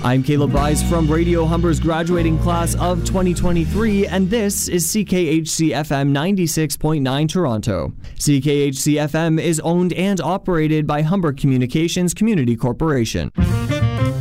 I'm Caleb Bryce from Radio Humber's graduating class of 2023, and this is CKHC FM 96.9 Toronto. CKHC FM is owned and operated by Humber Communications Community Corporation.